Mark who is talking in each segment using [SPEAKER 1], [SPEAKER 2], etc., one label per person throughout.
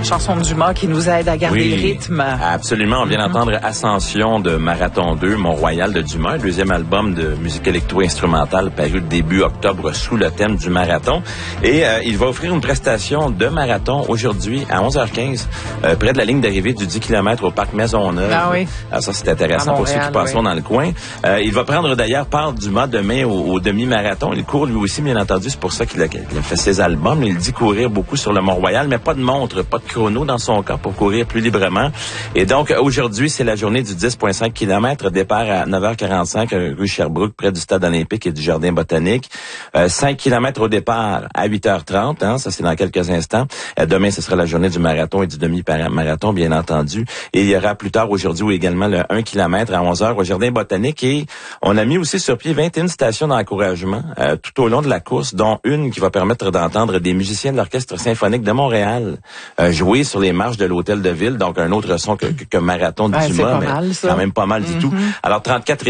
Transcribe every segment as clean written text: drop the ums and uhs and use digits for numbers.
[SPEAKER 1] chanson de Dumas qui nous aide à garder le rythme.
[SPEAKER 2] Absolument. On vient d'entendre Ascension de Marathon 2, Mont-Royal de Dumas, le deuxième album de musique électro-instrumentale paru début octobre sous le thème du marathon. Et il va offrir une prestation de marathon aujourd'hui à 11h15 près de la ligne d'arrivée du 10 km au parc Maisonneuve.
[SPEAKER 1] Ah oui.
[SPEAKER 2] Alors ça, c'est intéressant pour ceux qui passeront dans le coin. Il va prendre d'ailleurs part Dumas demain au demi-marathon. Il court lui aussi, bien entendu. C'est pour ça qu'il a fait ses albums. Il dit courir beaucoup sur le Mont-Royal, mais pas de montre, pas de chrono dans son cas pour courir plus librement. Et donc, aujourd'hui, c'est la journée du 10,5 km. Départ à 9h45, rue Sherbrooke, près du stade olympique et du jardin botanique. 5 km au départ à 8h30. Hein, ça, c'est dans quelques instants. Demain, ce sera la journée du marathon et du demi-marathon, bien entendu. Et il y aura plus tard aujourd'hui également le 1 km à 11h au jardin botanique. Et on a mis aussi sur pied 21 stations d'encouragement tout au long de la course, dont une qui va permettre d'entendre des musiciens de l'Orchestre symphonique de Montréal jouer sur les marches de l'Hôtel de Ville, donc un autre son que Marathon de Dumas, mais quand même pas mal du tout. Alors 34e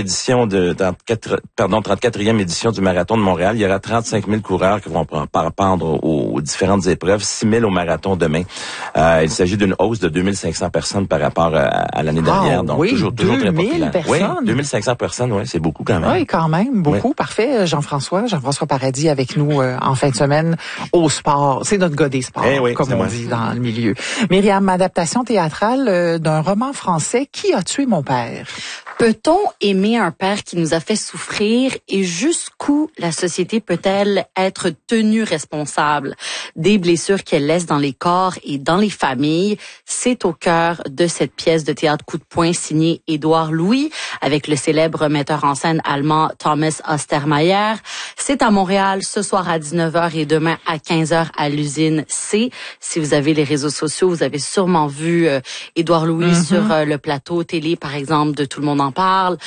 [SPEAKER 2] édition du Marathon de Montréal, il y aura 35 000 coureurs qui vont prendre aux différentes épreuves, 6 000 au marathon demain. Il s'agit d'une hausse de 2500 personnes par rapport à l'année dernière, donc toujours très populaire. Oui, 2500 personnes, oui, c'est beaucoup quand même.
[SPEAKER 1] Oui, quand même, beaucoup.
[SPEAKER 2] Oui.
[SPEAKER 1] Parfait. Jean-François Paradis avec nous en fin de semaine au sport. C'est notre gars des sports, comme on dit dans le milieu. Myriam, adaptation théâtrale d'un roman français, Qui a tué mon père?
[SPEAKER 3] Peut-on aimer un père qui nous a fait souffrir et jusqu'où la société peut-elle être tenue responsable des blessures qu'elle laisse dans les corps et dans les familles? C'est au cœur de cette pièce de théâtre coup de poing signée Édouard Louis avec le célèbre metteur en scène allemand Thomas Ostermayer. C'est à Montréal ce soir à 19h et demain à 15h à l'usine C. Si vous avez les réseaux sociaux, vous avez sûrement vu Édouard Louis sur le plateau télé, par exemple, de Tout le monde en parle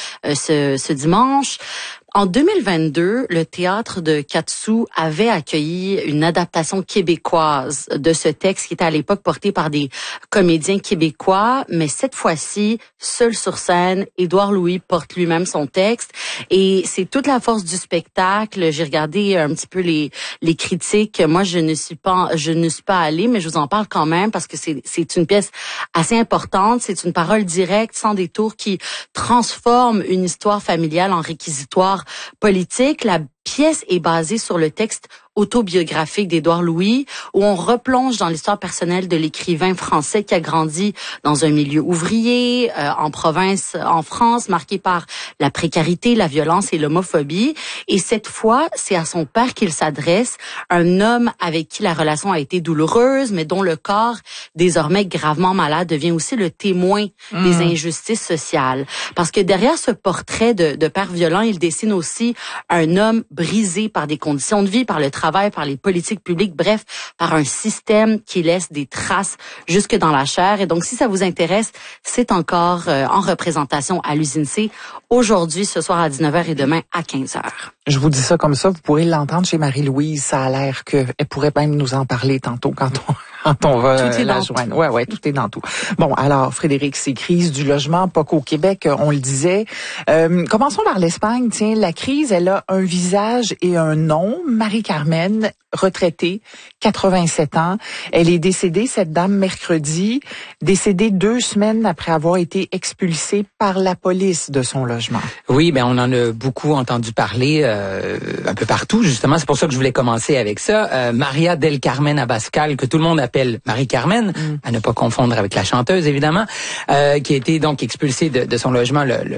[SPEAKER 3] ce dimanche. En 2022, le théâtre de Katsu avait accueilli une adaptation québécoise de ce texte qui était à l'époque porté par des comédiens québécois, mais cette fois-ci, seul sur scène, Édouard Louis porte lui-même son texte et c'est toute la force du spectacle. J'ai regardé un petit peu les critiques. Moi, je ne suis pas allée, mais je vous en parle quand même parce que c'est une pièce assez importante. C'est une parole directe, sans détour, qui transforme une histoire familiale en réquisitoire politique. La pièce est basée sur le texte autobiographique d'Édouard Louis, où on replonge dans l'histoire personnelle de l'écrivain français qui a grandi dans un milieu ouvrier, en province, en France, marqué par la précarité, la violence et l'homophobie. Et cette fois, c'est à son père qu'il s'adresse, un homme avec qui la relation a été douloureuse, mais dont le corps, désormais gravement malade, devient aussi le témoin des injustices sociales. Parce que derrière ce portrait de père violent, il dessine aussi un homme brisé par des conditions de vie, par le travail, par les politiques publiques, bref, par un système qui laisse des traces jusque dans la chair. Et donc, si ça vous intéresse, c'est encore en représentation à l'usine C, aujourd'hui, ce soir à 19h et demain à 15h.
[SPEAKER 1] Je vous dis ça comme ça, vous pourrez l'entendre chez Marie-Louise. Ça a l'air qu'elle pourrait même nous en parler tantôt quand on va la joindre. Ouais, tout est dans tout. Bon, alors, Frédéric, c'est crise du logement, pas qu'au Québec, on le disait. Commençons par l'Espagne. Tiens, la crise, elle a un visage et un nom. Marie-Carmen, retraitée, 87 ans. Elle est décédée, cette dame, mercredi, décédée 2 semaines après avoir été expulsée par la police de son logement.
[SPEAKER 4] Oui, ben on en a beaucoup entendu parler un peu partout, justement. C'est pour ça que je voulais commencer avec ça. Maria del Carmen Abascal, que tout le monde appelle Marie-Carmen, à ne pas confondre avec la chanteuse, évidemment, qui a été donc expulsée de son logement le